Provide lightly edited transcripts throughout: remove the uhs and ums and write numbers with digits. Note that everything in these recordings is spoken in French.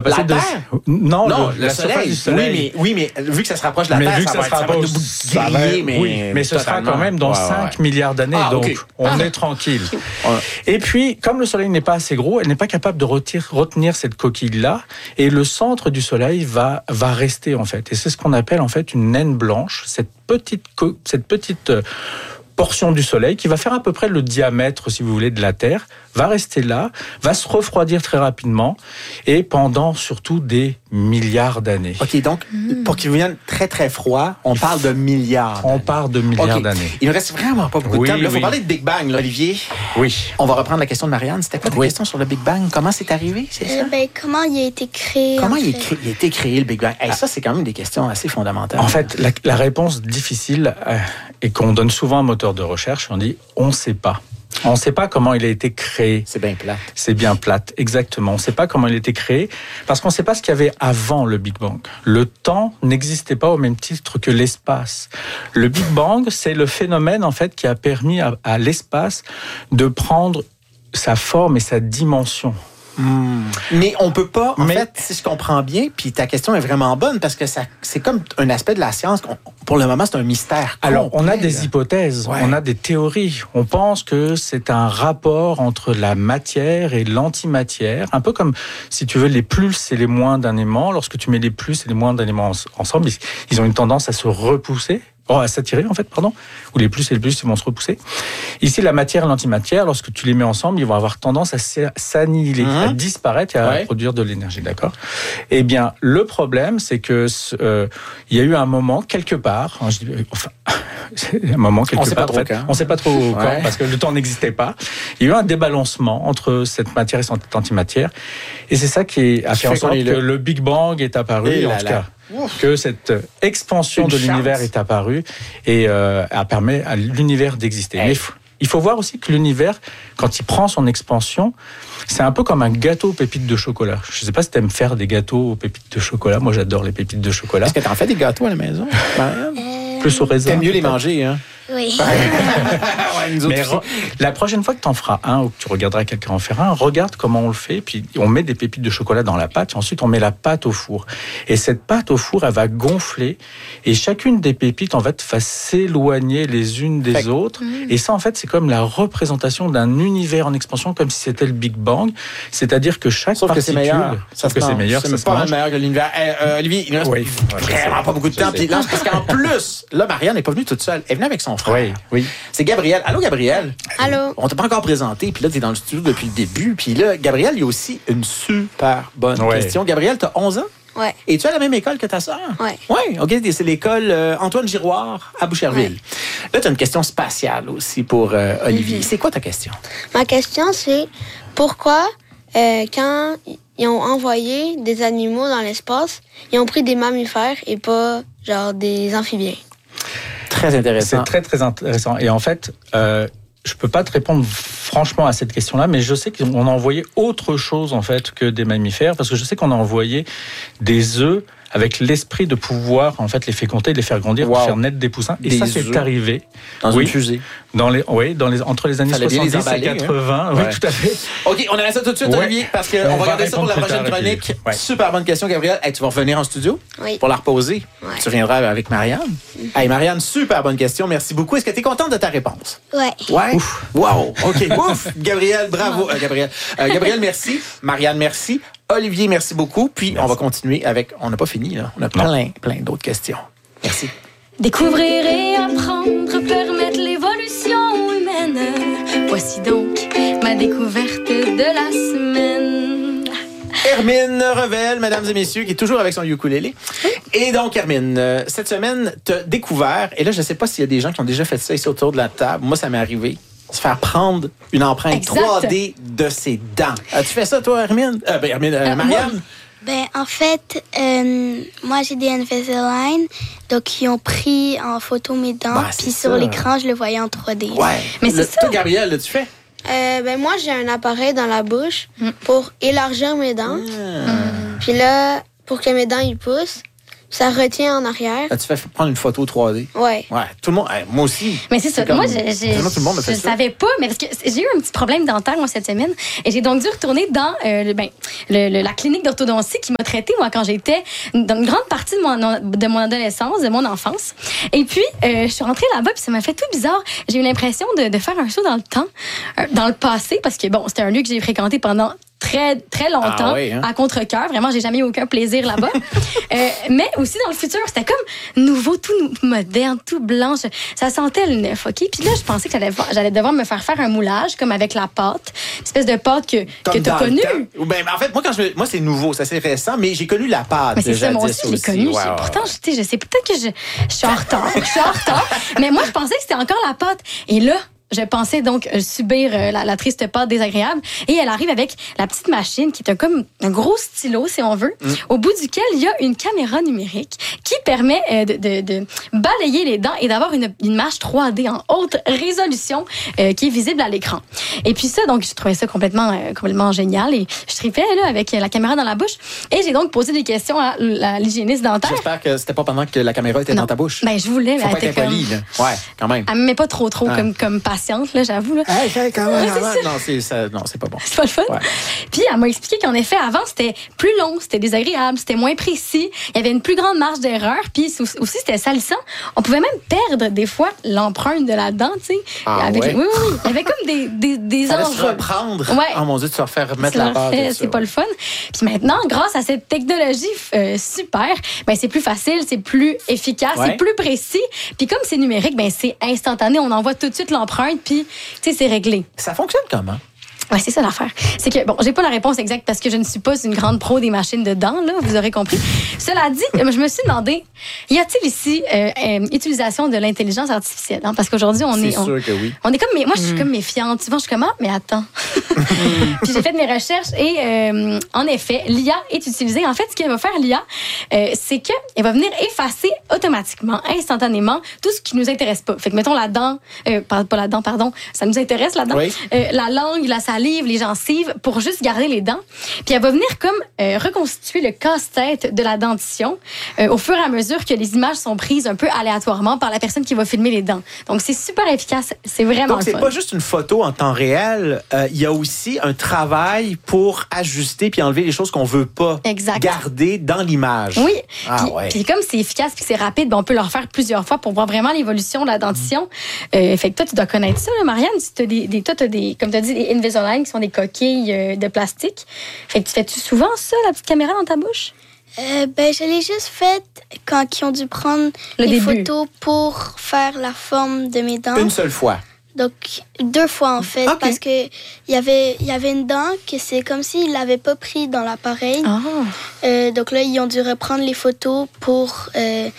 possible la de... Terre? Non, Non, la surface du Soleil. Oui, mais vu que ça se rapproche de la Terre, vu que ça va nous griller, mais ce sera quand même dans 5 milliards d'années, donc okay. on est tranquille. Et puis, comme le Soleil n'est pas assez gros, elle n'est pas capable de retenir cette coquille-là, et le centre du Soleil va rester, en fait. Et c'est ce qu'on appelle, en fait, une naine blanche, cette petite portion du Soleil qui va faire à peu près le diamètre, si vous voulez, de la Terre, va rester là, va se refroidir très rapidement et pendant surtout des milliards d'années. OK, donc, pour qu'il vienne très, très froid, on parle de milliards d'années. On parle de milliards d'années. Il ne reste vraiment pas beaucoup de temps. Il faut parler de Big Bang, là, Olivier. Oui. On va reprendre la question de Marianne. C'était quoi ta question sur le Big Bang? Comment c'est arrivé, c'est ça? Comment il a été créé? Comment il a été créé, le Big Bang? Ça, c'est quand même des questions assez fondamentales. En fait, la réponse difficile et qu'on donne souvent à moteur de recherche, on dit on ne sait pas. On ne sait pas comment il a été créé. C'est bien plate. C'est bien plate, exactement. On ne sait pas comment il a été créé parce qu'on ne sait pas ce qu'il y avait avant le Big Bang. Le temps n'existait pas au même titre que l'espace. Le Big Bang, c'est le phénomène en fait qui a permis à l'espace de prendre sa forme et sa dimension. Mais on peut pas, en fait, si je comprends bien, puis ta question est vraiment bonne, parce que c'est comme un aspect de la science. Pour le moment, c'est un mystère complet. Alors, on a des hypothèses, on a des théories. On pense que c'est un rapport entre la matière et l'antimatière, un peu comme, si tu veux, les plus et les moins d'un aimant. Lorsque tu mets les plus et les moins d'un aimant ensemble, ils ont une tendance à se repousser. À s'attirer, en fait, pardon. Ou les plus et les plus, ils vont se repousser. Ici, la matière et l'antimatière, lorsque tu les mets ensemble, ils vont avoir tendance à s'annihiler, à disparaître et à produire de l'énergie, d'accord? Eh bien, le problème, c'est que il y a eu un moment, quelque part, un moment, quelque part, en fait, on ne sait pas trop quand, parce que le temps n'existait pas. Il y a eu un débalancement entre cette matière et cette antimatière. Et c'est ça qui a fait en sorte que le Big Bang est apparu, en tout cas. Que cette expansion de l'univers est apparue et a permis à l'univers d'exister. Mais il faut voir aussi que l'univers, quand il prend son expansion, c'est un peu comme un gâteau aux pépites de chocolat. Je ne sais pas si tu aimes faire des gâteaux aux pépites de chocolat. Moi, j'adore les pépites de chocolat. Est-ce que tu en fais des gâteaux à la maison? Plus au raisin. T'aimes mieux les manger, hein? Oui. Mais la prochaine fois que tu en feras un ou que tu regarderas quelqu'un en faire un, regarde comment on le fait. Puis on met des pépites de chocolat dans la pâte. Et ensuite, on met la pâte au four. Et cette pâte au four, elle va gonfler. Et chacune des pépites, en fait, va s'éloigner les unes des autres. Et ça, en fait, c'est comme la représentation d'un univers en expansion, comme si c'était le Big Bang. C'est-à-dire que chaque particule... c'est meilleur. Sauf que c'est meilleur. C'est pas meilleur que l'univers. Olivier, il ne reste vraiment pas beaucoup de temps. Puis là, parce qu'en plus, là, Marianne n'est pas venue toute seule. Elle est venue avec son frère. Oui. C'est Gabriel. Allô, Gabriel? Allô? On t'a pas encore présenté, puis là, t'es dans le studio depuis le début. Puis là, Gabriel, il y a aussi une super bonne question. Gabriel, t'as 11 ans? Ouais. Es-tu à la même école que ta sœur? Ouais. Oui, OK. C'est l'école Antoine Giroir à Boucherville. Ouais. Là, tu as une question spatiale aussi pour Olivier. C'est quoi ta question? Ma question, c'est pourquoi, quand ils ont envoyé des animaux dans l'espace, ils ont pris des mammifères et pas, genre, des amphibiens? Très intéressant. C'est très, très intéressant. Et en fait, je peux pas te répondre franchement à cette question-là, mais je sais qu'on a envoyé autre chose, en fait, que des mammifères, parce que je sais qu'on a envoyé des œufs avec l'esprit de pouvoir, en fait, les féconder, les faire grandir, pour faire naître des poussins. Et ça, c'est arrivé. Dans une fusée. Entre les années 70 et 80. Oui, tout à fait. OK, on arrête ça tout de suite, Olivier, parce qu'on va regarder ça pour la prochaine chronique. Super bonne question, Gabriel. Hey, tu vas revenir en studio pour la reposer. Tu reviendras avec Marianne. Hey, Marianne, super bonne question. Merci beaucoup. Est-ce que tu es contente de ta réponse? Ouais. Ouf. Wow. OK. Ouf. Gabriel, bravo. Gabriel, merci. Marianne, merci. Olivier, merci beaucoup. Puis, on va continuer avec... On n'a pas fini, là. On a plein d'autres questions. Merci. Découvrir et apprendre, permettre l'évolution humaine. Voici donc ma découverte de la semaine. Hermine Revel, mesdames et messieurs, qui est toujours avec son ukulélé. Et donc, Hermine, cette semaine, tu as découvert... Et là, je ne sais pas s'il y a des gens qui ont déjà fait ça ici autour de la table. Moi, ça m'est arrivé. Se faire prendre une empreinte 3D de ses dents. As-tu fait ça, toi, Hermine? Marianne? En fait, moi, j'ai des Invisalign. Donc, ils ont pris en photo mes dents. Puis sur l'écran, je le voyais en 3D. Ouais. Mais c'est ça. Toi, Gabriel, l'as-tu fait? Moi, j'ai un appareil dans la bouche pour élargir mes dents. Puis là, pour que mes dents, ils poussent, Ça retient en arrière. Tu fais prendre une photo 3D. Ouais. Ouais, tout le monde, moi aussi. Mais c'est ça. comme- Moi, tout le monde me fait je ça. savais pas, mais parce que j'ai eu un petit problème dentaire, moi, cette semaine. Et j'ai donc dû retourner dans la clinique d'orthodontie qui m'a traité, moi, quand j'étais dans une grande partie de mon adolescence, de mon enfance. Et puis, je suis rentrée là-bas, puis ça m'a fait tout bizarre. J'ai eu l'impression de faire un saut dans le temps, dans le passé, parce que, bon, c'était un lieu que j'ai fréquenté pendant très, très longtemps, à contre-cœur. Vraiment, j'ai jamais eu aucun plaisir là-bas. Mais aussi dans le futur, c'était comme nouveau, tout moderne, tout blanche. Ça sentait le neuf, OK? Puis là, je pensais que j'allais devoir me faire un moulage, comme avec la pâte. Une espèce de pâte que tu as connue. Ben, en fait, moi, c'est nouveau, c'est assez récent, mais j'ai connu la pâte. Mais c'est ça, moi aussi, je l'ai connue. Ouais, pourtant, je sais peut-être que je suis en retard. Mais moi, je pensais que c'était encore la pâte. Et là, je pensais donc subir la triste pâte désagréable. Et elle arrive avec la petite machine qui est comme un gros stylo, si on veut, au bout duquel il y a une caméra numérique qui permet de balayer les dents et d'avoir une image 3D en haute résolution qui est visible à l'écran. Et puis ça, donc, je trouvais ça complètement génial. Et je tripais là, avec la caméra dans la bouche. Et j'ai donc posé des questions à l'hygiéniste dentaire. J'espère que c'était pas pendant que la caméra était dans ta bouche. Ben, je voulais. Faut pas être impoli, là. Ouais, quand même. Elle me met pas trop comme patiente, là, j'avoue. Là. Quand même, Ouais, non, c'est pas bon. C'est pas le fun. Ouais. Puis elle m'a expliqué qu'en effet, avant, c'était plus long, c'était désagréable, c'était moins précis, il y avait une plus grande marge d'erreur, puis aussi, c'était salissant. On pouvait même perdre, des fois, l'empreinte de la dent, tu sais. Ouais. Oui. Il y avait comme des Ça laisse enjeux. reprendre. Ouais. Oh mon Dieu, tu vas faire remettre la pâte. C'est pas le fun. Puis maintenant, grâce à cette technologie super, ben c'est plus facile, c'est plus efficace, c'est plus précis. Puis comme c'est numérique, ben c'est instantané. On envoie tout de suite l'empreinte, puis tu sais, c'est réglé. Ça fonctionne comment? Ouais, c'est ça l'affaire. C'est que, bon, j'ai pas la réponse exacte parce que je ne suis pas une grande pro des machines de dents, là, vous aurez compris. Cela dit, je me suis demandé, y a-t-il ici utilisation de l'intelligence artificielle? Hein? Parce qu'aujourd'hui, C'est sûr que oui. On est comme, moi, je suis comme méfiante. Souvent, je suis comme, mais attends. Puis j'ai fait mes recherches et, en effet, l'IA est utilisée. En fait, ce qu'elle va faire, l'IA, c'est qu'elle va venir effacer automatiquement, instantanément, tout ce qui nous intéresse pas. Fait que, mettons, la dent, pas la dent, pardon, ça nous intéresse, la dent. Oui. La langue, la salive, les gencives, pour juste garder les dents. Puis elle va venir comme reconstituer le casse-tête de la dentition au fur et à mesure que les images sont prises un peu aléatoirement par la personne qui va filmer les dents. Donc, c'est super efficace. C'est vraiment Donc, c'est fun. pas juste une photo en temps réel. Il y a aussi un travail pour ajuster puis enlever les choses qu'on veut pas garder dans l'image. Oui. Puis comme c'est efficace puis c'est rapide, ben on peut le refaire plusieurs fois pour voir vraiment l'évolution de la dentition. Fait que toi, tu dois connaître ça, là, Marianne. Toi, t'as des, comme tu as dit, des Invisalign qui sont des coquilles de plastique. Fait que tu fais-tu souvent ça, la petite caméra dans ta bouche? Je l'ai juste faite quand ils ont dû prendre les photos pour faire la forme de mes dents. Une seule fois. Donc, 2 fois, en fait, parce que il y avait une dent que c'est comme s'ils l'avaient pas pris dans l'appareil. Donc là, ils ont dû reprendre les photos pour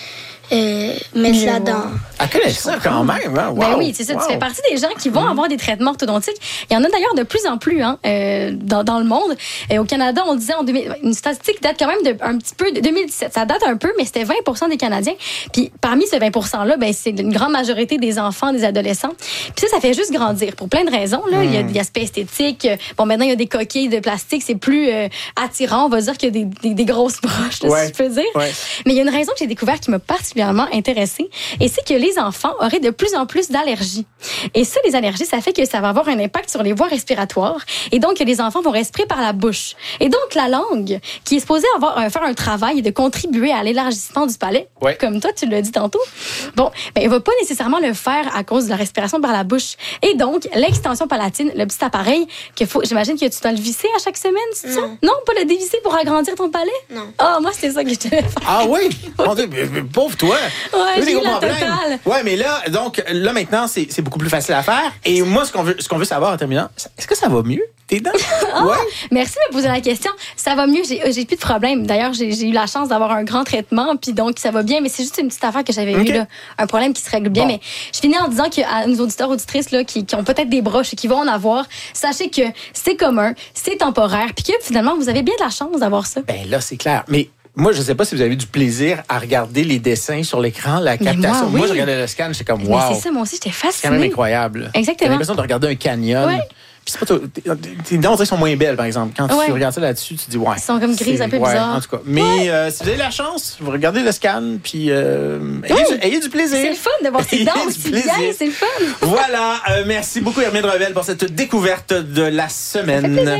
mettre la dent. Elle connaît ça quand même. Hein? Wow. Ben oui, c'est ça. Tu fais partie des gens qui vont avoir des traitements orthodontiques. Il y en a d'ailleurs de plus en plus dans le monde. Au Canada, on disait une statistique date quand même un petit peu de 2017. Ça date un peu, mais c'était 20% des Canadiens. Puis parmi ce 20%-là, ben, c'est une grande majorité des enfants, des adolescents. Puis ça fait juste grandir pour plein de raisons. Là. Il y a des aspects esthétiques. Bon, maintenant, il y a des coquilles de plastique. C'est plus attirant. On va dire qu'il y a des grosses broches, si je peux dire. Ouais. Mais il y a une raison que j'ai découverte qui m'a particulièrement intéressée. Et c'est que les enfants auraient de plus en plus d'allergies. Et ça, les allergies, ça fait que ça va avoir un impact sur les voies respiratoires. Et donc, les enfants vont respirer par la bouche. Et donc, la langue, qui est supposée faire un travail et de contribuer à l'élargissement du palais, comme toi, tu l'as dit tantôt, bon, ben, elle va pas nécessairement le faire à cause de la respiration par la bouche. Et donc, l'extension palatine, le petit appareil, j'imagine que tu dois le visser à chaque semaine, c'est ça? Non, pas le dévisser pour agrandir ton palais? Non. Ah, moi, c'était ça que je devais faire. Ah oui? Mon Dieu, pauvre toi! Ouais, j'ai eu la totale. Ouais, mais là, maintenant, c'est beaucoup plus facile à faire. Et moi, ce qu'on veut savoir en terminant, est-ce que ça va mieux, tes dents? Merci de me poser la question. Ça va mieux, j'ai plus de problème. D'ailleurs, j'ai eu la chance d'avoir un grand traitement, puis donc ça va bien, mais c'est juste une petite affaire que j'avais eu, là, un problème qui se règle bien. Bon. Mais je finis en disant qu'à nos auditeurs, auditrices là, qui ont peut-être des broches et qui vont en avoir, sachez que c'est commun, c'est temporaire, puis que finalement, vous avez bien de la chance d'avoir ça. Ben là, c'est clair. Mais moi, je ne sais pas si vous avez du plaisir à regarder les dessins sur l'écran, la captation. Moi, je regardais le scan, j'étais comme, wow. Mais c'est ça, moi aussi, j'étais fascinée. C'est quand même incroyable. Exactement. J'ai l'impression de regarder un canyon. c'est pas tes dents, on dirait qu'elles sont moins belles, par exemple. Quand tu regardes ça là-dessus, tu te dis, ouais. Elles sont comme grises, un peu bizarres. En tout cas. Mais si vous avez la chance, vous regardez le scan, puis ayez du plaisir. C'est le fun de voir ces dents aussi bien, c'est le fun. Voilà, merci beaucoup Hermine Revel pour cette découverte de la semaine. Ça fait plaisir.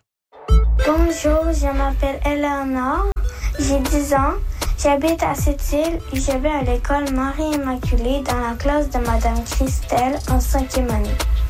Bonjour, je m'appelle Eleonore, j'ai 10 ans, j'habite à Sept-Îles et je vais à l'école Marie-Immaculée dans la classe de Madame Christelle en 5e année.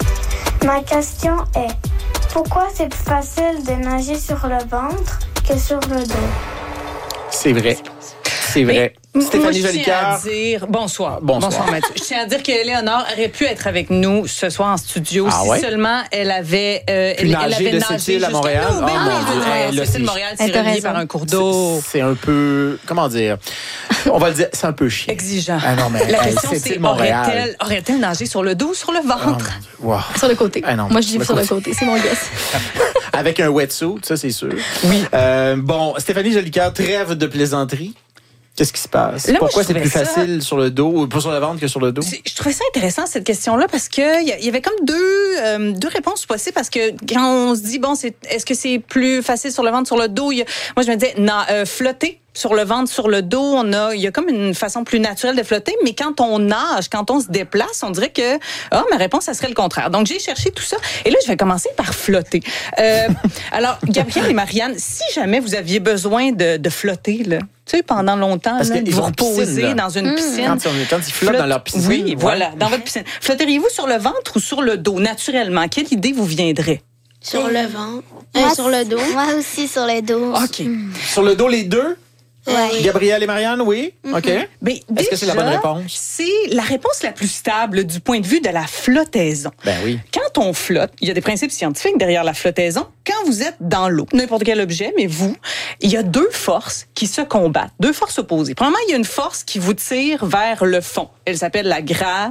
Ma question est, pourquoi c'est plus facile de nager sur le ventre que sur le dos? C'est vrai. C'est vrai. Stéphanie Jolicoeur. Bonsoir, Mathieu. Je tiens à dire qu'Éléonore aurait pu être avec nous ce soir en studio si seulement elle avait nagé de Sept-Îles à Montréal. Sept-Îles Montréal, c'est relié par un cours d'eau. C'est un peu, comment dire, on va le dire, c'est un peu chiant. Exigeant. Ah non, mais la question c'est, aurait-elle nagé sur le dos ou sur le ventre? Wow. Sur le côté. Ah non, moi, je dis sur le côté. C'est mon guess. Avec un wetsuit, ça, c'est sûr. Oui. Bon, Stéphanie Jolicoeur, trêve de plaisanterie. Qu'est-ce qui se passe? Là, pourquoi c'est plus facile sur le dos ou pas sur le ventre que sur le dos? Je trouvais ça intéressant, cette question-là, parce que il y avait comme deux réponses possibles. Parce que quand on se dit, bon, est-ce que c'est plus facile sur le ventre, sur le dos? Moi, je me disais, non, flotter sur le ventre, sur le dos, il y a comme une façon plus naturelle de flotter, mais quand on nage, quand on se déplace, on dirait que, ma réponse, ça serait le contraire. Donc, j'ai cherché tout ça. Et là, je vais commencer par flotter. Alors, Gabrielle et Marianne, si jamais vous aviez besoin de flotter, là, tu sais, pendant longtemps, là, vous reposez dans une piscine. Quand ils flottent dans leur piscine. Oui, voilà, dans votre piscine. Flotteriez-vous sur le ventre ou sur le dos, naturellement? Quelle idée vous viendrait? Sur le ventre. Sur le dos. Moi aussi, sur le dos. OK. Sur le dos, les deux? Ouais. Gabrielle et Marianne, oui? OK. Mais est-ce que c'est la bonne réponse? C'est la réponse la plus stable du point de vue de la flottaison. Ben oui. Quand on flotte, il y a des principes scientifiques derrière la flottaison. Quand vous êtes dans l'eau, n'importe quel objet, mais vous, il y a deux forces qui se combattent, deux forces opposées. Premièrement, il y a une force qui vous tire vers le fond. Elle s'appelle la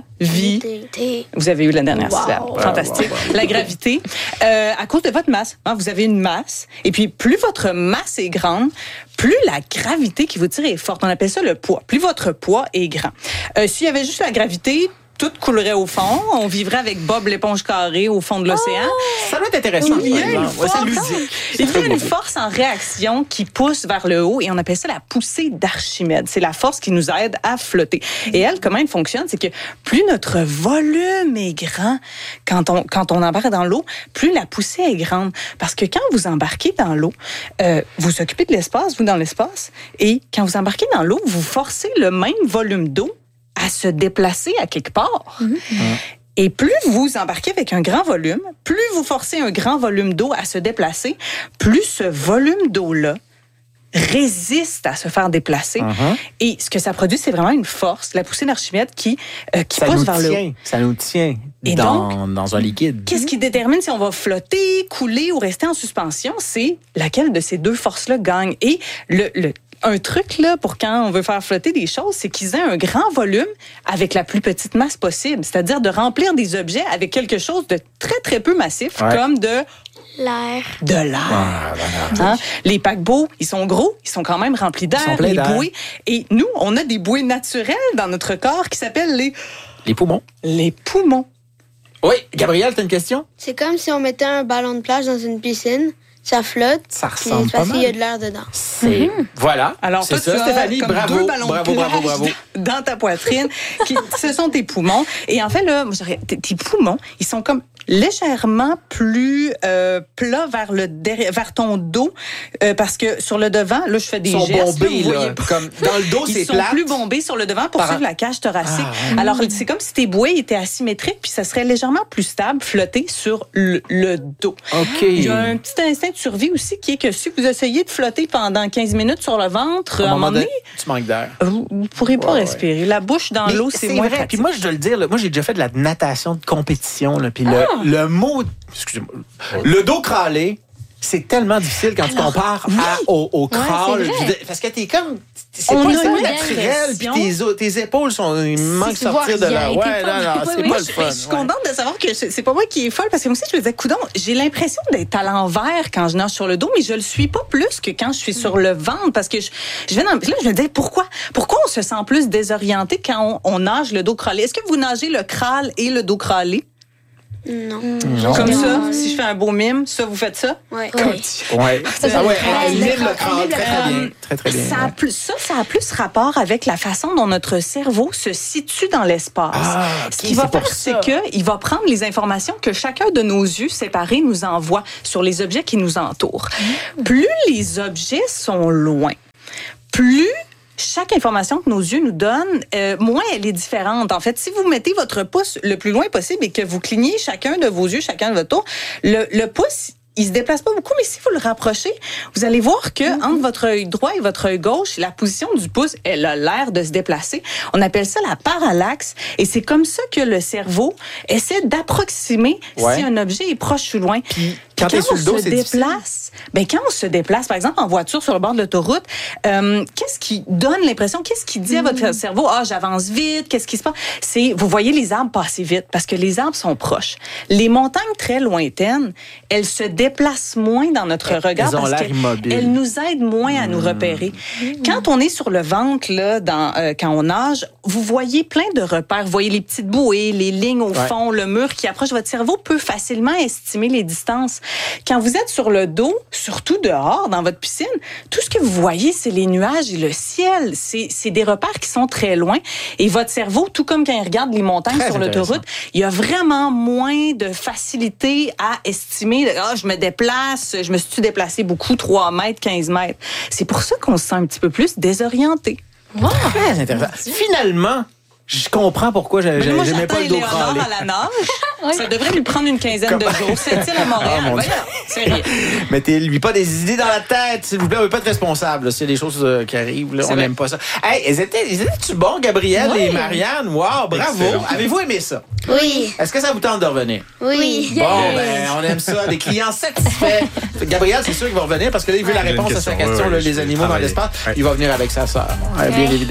gravité. Vous avez eu la dernière syllabe. Fantastique. La gravité. À cause de votre masse. Vous avez une masse. Et puis, plus votre masse est grande, plus la gravité qui vous tire est forte. On appelle ça le poids. Plus votre poids est grand. S'il y avait juste la gravité, tout coulerait au fond. On vivrait avec Bob l'éponge carrée au fond de l'océan. Ça doit être intéressant. Il y a une force en réaction qui pousse vers le haut et on appelle ça la poussée d'Archimède. C'est la force qui nous aide à flotter. Et elle, comment elle fonctionne? C'est que plus notre volume est grand quand on embarque dans l'eau, plus la poussée est grande. Parce que quand vous embarquez dans l'eau, vous occupez de l'espace, vous dans l'espace, et quand vous embarquez dans l'eau, vous forcez le même volume d'eau à se déplacer à quelque part. Et plus vous embarquez avec un grand volume, plus vous forcez un grand volume d'eau à se déplacer, plus ce volume d'eau-là résiste à se faire déplacer. Et ce que ça produit, c'est vraiment une force, la poussée d'Archimède qui pousse vers le haut. Ça nous tient dans un liquide. Qu'est-ce qui détermine si on va flotter, couler ou rester en suspension? C'est laquelle de ces deux forces-là gagne. Et un truc là pour quand on veut faire flotter des choses, c'est qu'ils aient un grand volume avec la plus petite masse possible. C'est-à-dire de remplir des objets avec quelque chose de très, très peu massif, comme de l'air. De l'air. Hein? Les paquebots, ils sont gros, ils sont quand même remplis d'air, les bouées. Et nous, on a des bouées naturelles dans notre corps qui s'appellent les poumons. Les poumons. Oui, Gabrielle, t'as une question? C'est comme si on mettait un ballon de plage dans une piscine. Ça flotte. Ça ressemble pas parce mal. qu'il y a de l'air dedans. Voilà. Alors, c'est toi, ça, Stéphanie. Bravo, deux ballons bravo. Dans ta poitrine. Ce sont tes poumons. Et en fait, là, tes poumons, ils sont comme légèrement plus plats vers ton dos parce que sur le devant, là, je fais des gestes. Bombés, là, comme dans le dos, c'est plate. Ils sont plus bombés sur le devant pour suivre la cage thoracique. Alors, c'est comme si tes bouées étaient asymétriques puis ça serait légèrement plus stable, flotter sur le dos. OK. Il y a un petit instinct de survie aussi qui est que si vous essayez de flotter pendant 15 minutes sur le ventre, à un moment donné, tu manques d'air. Vous ne pourrez pas respirer. La bouche dans l'eau, c'est moins pratique. Puis moi, je dois le dire, moi, j'ai déjà fait de la natation de compétition. Puis le mot, excusez-moi, le dos crawlé, c'est tellement difficile quand tu compares au crawl. Parce que t'es comme... C'est pas naturel, puis tes épaules ils manquent de sortir de là. Ouais, non, c'est pas le fun. Je suis contente de savoir que c'est pas moi qui est folle, parce que moi aussi, je me disais, coudonc, j'ai l'impression d'être à l'envers quand je nage sur le dos, mais je le suis pas plus que quand je suis sur le ventre, parce que je me disais, pourquoi on se sent plus désorienté quand on nage le dos crawlé? Est-ce que vous nagez le crawl et le dos crawlé? Non. Comme ça, si je fais un beau mime, ça, vous faites ça? Ouais. Ouais. Lime le crâne. Très bien. Ça a plus rapport avec la façon dont notre cerveau se situe dans l'espace. Ce qu'il va faire, c'est qu'il va prendre les informations que chacun de nos yeux séparés nous envoie sur les objets qui nous entourent. Plus les objets sont loin, plus chaque information que nos yeux nous donnent, moins elle est différente. En fait, si vous mettez votre pouce le plus loin possible et que vous clignez chacun de vos yeux, chacun de votre tour, le pouce, il se déplace pas beaucoup, mais si vous le rapprochez, vous allez voir que entre votre œil droit et votre œil gauche, la position du pouce, elle a l'air de se déplacer. On appelle ça la parallaxe, et c'est comme ça que le cerveau essaie d'approximer si un objet est proche ou loin. Puis quand on se déplace, quand on se déplace, par exemple en voiture sur le bord de l'autoroute, qu'est-ce qui donne l'impression, qu'est-ce qui dit à votre cerveau, j'avance vite, qu'est-ce qui se passe? C'est, vous voyez les arbres passer vite parce que les arbres sont proches. Les montagnes très lointaines, elles se déplacent moins dans notre regard parce qu'elles nous aident moins à nous repérer. Quand on est sur le ventre, là, quand on nage, vous voyez plein de repères. Vous voyez les petites bouées, les lignes au fond, le mur qui approche. Votre cerveau peut facilement estimer les distances. Quand vous êtes sur le dos, surtout dehors, dans votre piscine, tout ce que vous voyez, c'est les nuages et le ciel. C'est des repères qui sont très loin. Et votre cerveau, tout comme quand il regarde les montagnes sur l'autoroute, il y a vraiment moins de facilité à estimer. Je me déplace, je me suis déplacé beaucoup, 3 mètres, 15 mètres. C'est pour ça qu'on se sent un petit peu plus désorienté. Très intéressant. Finalement, je comprends pourquoi j'aimais pas le dos crawlé. À la nage, ça devrait lui prendre une quinzaine de jours. C'est-il à Montréal? Sérieux. Mettez-lui pas des idées dans la tête, s'il vous plaît. On veut pas être responsable. S'il y a des choses qui arrivent, là, on n'aime pas ça. Hey, ils étaient-tu bons, Gabrielle et Marianne? Wow, bravo. Excellent. Avez-vous aimé ça? Oui. Est-ce que ça vous tente de revenir? Oui. Bon, on aime ça. Des clients satisfaits. Gabrielle, c'est sûr qu'il va revenir parce que là, il veut la réponse à sa question, les animaux dans l'espace. Il va venir avec sa sœur. Bien évidemment.